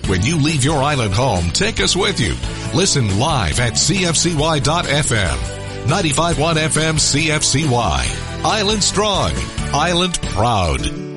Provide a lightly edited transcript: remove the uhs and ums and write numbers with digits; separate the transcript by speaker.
Speaker 1: When you leave your island home, take us with you. Listen live at CFCY.FM. 95.1 FM CFCY. Island strong. Island proud.